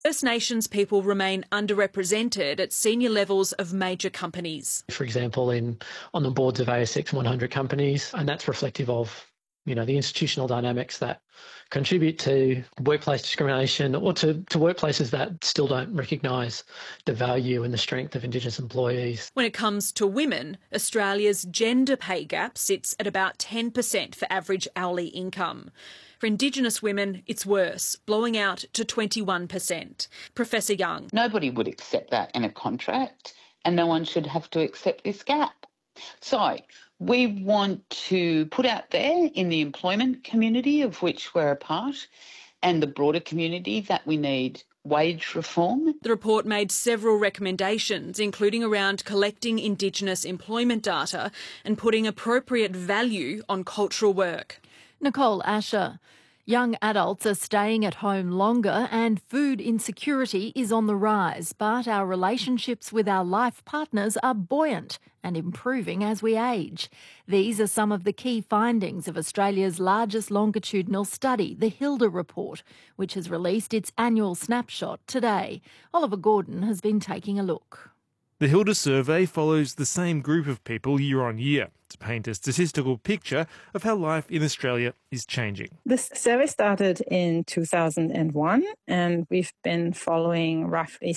First Nations people remain underrepresented at senior levels of major companies. For example, on the boards of ASX 100 companies, and that's reflective of the institutional dynamics that contribute to workplace discrimination or to workplaces that still don't recognise the value and the strength of Indigenous employees. When it comes to women, Australia's gender pay gap sits at about 10% for average hourly income. For Indigenous women, it's worse, blowing out to 21%. Professor Young. Nobody would accept that in a contract, and no one should have to accept this gap. So we want to put out there in the employment community, of which we're a part, and the broader community, that we need wage reform. The report made several recommendations, including around collecting Indigenous employment data and putting appropriate value on cultural work. Nicole Asher. Young adults are staying at home longer and food insecurity is on the rise, but our relationships with our life partners are buoyant and improving as we age. These are some of the key findings of Australia's largest longitudinal study, the Hilda Report, which has released its annual snapshot today. Oliver Gordon has been taking a look. The Hilda survey follows the same group of people year on year to paint a statistical picture of how life in Australia is changing. This survey started in 2001 and we've been following roughly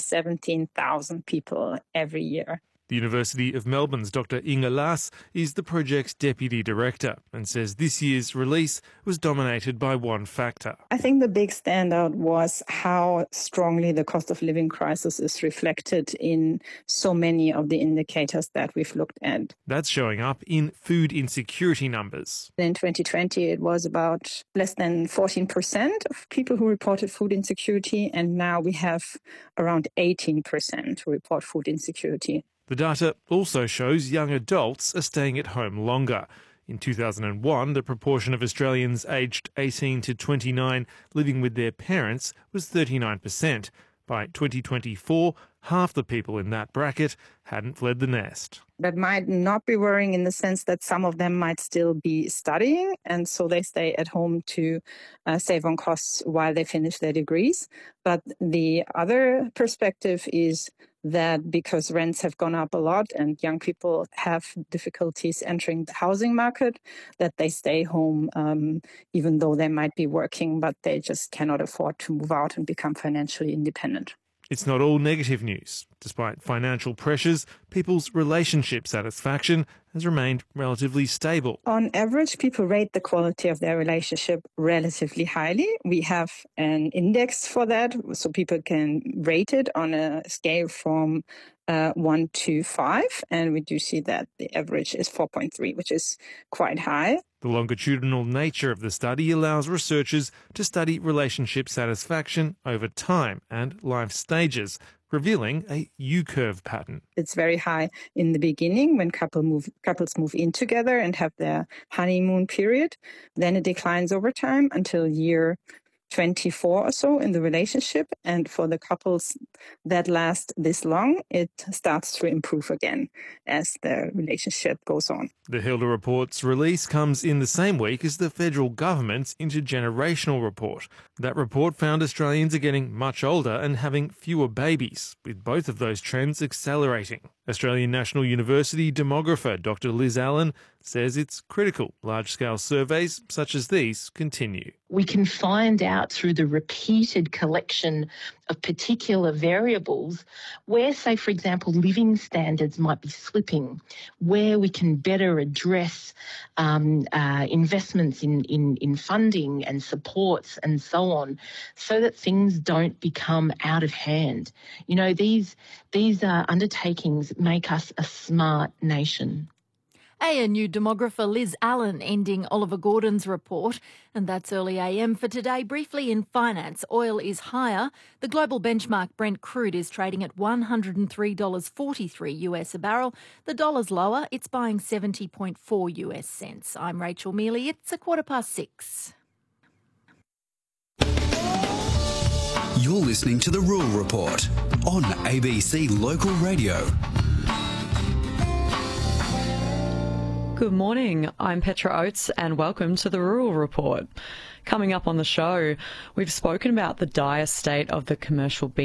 17,000 people every year. The University of Melbourne's Dr Inga Lass is the project's deputy director and says this year's release was dominated by one factor. I think the big standout was how strongly the cost of living crisis is reflected in so many of the indicators that we've looked at. That's showing up in food insecurity numbers. In 2020, it was about less than 14% of people who reported food insecurity, and now we have around 18% who report food insecurity. The data also shows young adults are staying at home longer. In 2001, the proportion of Australians aged 18 to 29 living with their parents was 39%. By 2024, half the people in that bracket hadn't fled the nest. That might not be worrying in the sense that some of them might still be studying, and so they stay at home to save on costs while they finish their degrees. But the other perspective is that because rents have gone up a lot and young people have difficulties entering the housing market, that they stay home even though they might be working, but they just cannot afford to move out and become financially independent. It's not all negative news. Despite financial pressures, people's relationship satisfaction has remained relatively stable. On average, people rate the quality of their relationship relatively highly. We have an index for that, so people can rate it on a scale from 1 to 5, and we do see that the average is 4.3, which is quite high. The longitudinal nature of the study allows researchers to study relationship satisfaction over time and life stages, revealing a U-curve pattern. It's very high in the beginning when couples move in together and have their honeymoon period. Then it declines over time until year 24 or so in the relationship, and for the couples that last this long, it starts to improve again as the relationship goes on. The Hilda Report's release comes in the same week as the federal government's intergenerational report. That report found Australians are getting much older and having fewer babies, with both of those trends accelerating. Australian National University demographer Dr Liz Allen says it's critical large-scale surveys such as these continue. We can find out through the repeated collection of particular variables where, say, for example, living standards might be slipping, where we can better address investments in funding and supports and so on, so that things don't become out of hand. You know, these undertakings make us a smart nation. ANU demographer Liz Allen ending Oliver Gordon's report. And that's early AM for today. Briefly in finance, oil is higher. The global benchmark Brent crude is trading at $103.43 US a barrel. The dollar's lower. It's buying 70.4 US cents. I'm Rachel Mealy. It's 6:15. You're listening to The Rural Report on ABC Local Radio. Good morning, I'm Petra Oates and welcome to the Rural Report. Coming up on the show, we've spoken about the dire state of the commercial